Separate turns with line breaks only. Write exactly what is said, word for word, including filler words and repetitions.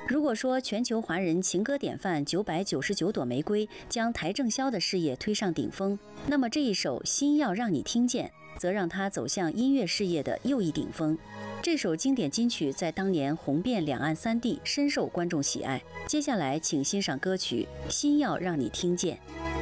如果说全球华人情歌典范九百九十九朵玫瑰将邰正宵的事业推上顶峰，那么这一首《心要让你听见》则让他走向音乐事业的又一顶峰。这首经典金曲在当年红遍两岸三地，深受观众喜爱。接下来，请欣赏歌曲《心要让你听见》。